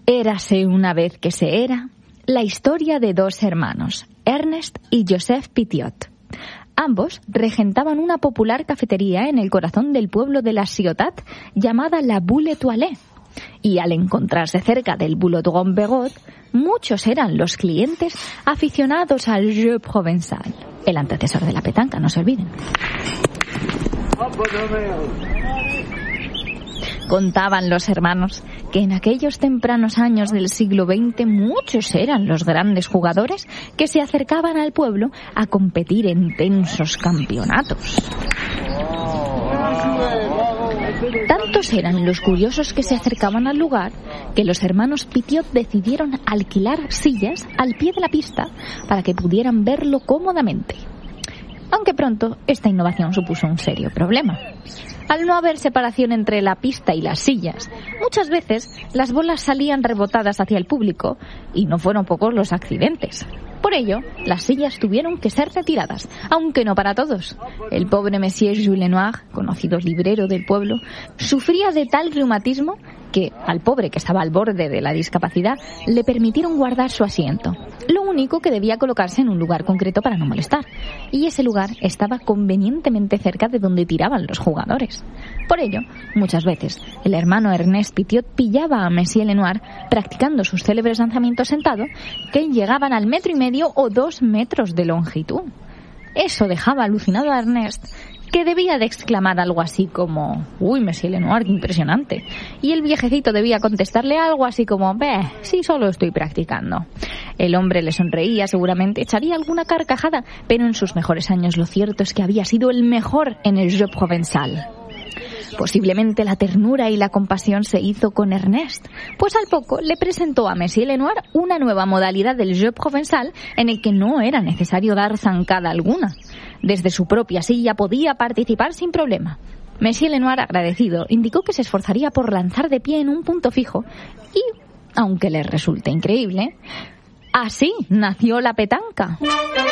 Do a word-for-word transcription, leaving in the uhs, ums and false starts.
Érase una vez que se era la historia de dos hermanos, Ernest y Joseph Pittiot. Ambos regentaban una popular cafetería en el corazón del pueblo de la Ciotat llamada la Boule Étoilée. Y al encontrarse cerca del Boulodrome Begot, muchos eran los clientes aficionados al jeu provençal, el antecesor de la petanca, no se olviden. Contaban los hermanos que en aquellos tempranos años del siglo veinte muchos eran los grandes jugadores que se acercaban al pueblo a competir en tensos campeonatos. Tantos eran los curiosos que se acercaban al lugar que los hermanos Pittiot decidieron alquilar sillas al pie de la pista para que pudieran verlo cómodamente. Aunque pronto esta innovación supuso un serio problema. Al no haber separación entre la pista y las sillas, muchas veces las bolas salían rebotadas hacia el público y no fueron pocos los accidentes. Por ello, las sillas tuvieron que ser retiradas, aunque no para todos. El pobre Monsieur Jules Lenoir, conocido librero del pueblo, sufría de tal reumatismo que al pobre que estaba al borde de la discapacidad le permitieron guardar su asiento. Lo único que debía colocarse en un lugar concreto para no molestar, y ese lugar estaba convenientemente cerca de donde tiraban los jugadores. Por ello, muchas veces, el hermano Ernest Pittiot pillaba a Monsieur Lenoir practicando sus célebres lanzamientos sentado, que llegaban al metro y medio o dos metros de longitud. Eso dejaba alucinado a Ernest, que debía de exclamar algo así como «Uy, Monsieur Lenoir, qué impresionante». Y el viejecito debía contestarle algo así como «Beh, sí, solo estoy practicando». El hombre le sonreía, seguramente echaría alguna carcajada, pero en sus mejores años lo cierto es que había sido el mejor en el jeu provençal. Posiblemente la ternura y la compasión se hizo con Ernest, pues al poco le presentó a Monsieur Lenoir una nueva modalidad del jeu provençal en el que no era necesario dar zancada alguna. Desde su propia silla podía participar sin problema. Monsieur Lenoir, agradecido, indicó que se esforzaría por lanzar de pie en un punto fijo y, aunque les resulte increíble, así nació la petanca.